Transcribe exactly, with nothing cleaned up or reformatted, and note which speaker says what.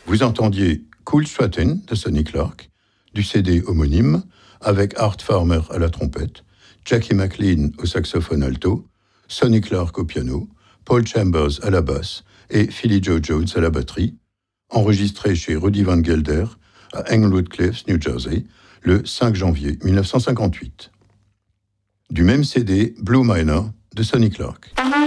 Speaker 1: Vous entendiez Cool Stratton de Sonny Clark, du C D homonyme, avec Art Farmer à la trompette, Jackie McLean au saxophone alto, Sonny Clark au piano, Paul Chambers à la basse et Philly Joe Jones à la batterie, enregistré chez Rudy Van Gelder à Englewood Cliffs, New Jersey, le cinq janvier mille neuf cent cinquante-huit. Du même C D, Blue Miner de Sonny Clark.